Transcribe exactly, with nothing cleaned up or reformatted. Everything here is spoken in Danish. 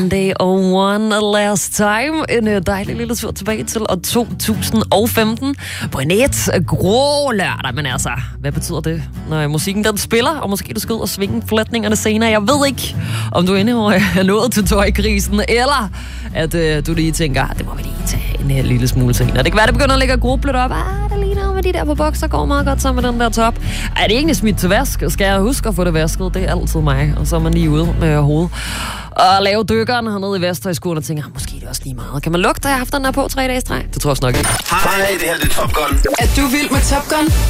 Day og One Last Time. En uh, dejlig lille tur tilbage til år to tusind og femten. På en et grå lørdag. Men altså, hvad betyder det, når musikken den spiller? Og måske du skal ud og svinge flætningerne senere. Jeg ved ikke, om du endnu er nået til tøjkrisen, eller at uh, du lige tænker, det må vi lige tage en uh, lille smule senere. Det kan være, det begynder at ligge og gruble op. Ah, det ligner med de der på bokser, går meget godt sammen med den der top. Er det egentlig smidt til vask? Skal jeg huske at få det vasket? Det er altid mig. Og så er man lige ude med hovedet og lave dykkeren hernede i Vesthøjskolen og tænker, måske er det også lige meget. Kan man lugte, at jeg har haft den der på tre dage streg? Det tror jeg nok ikke. Hej, det her det er Top Gun. Er du vild med Top Gun?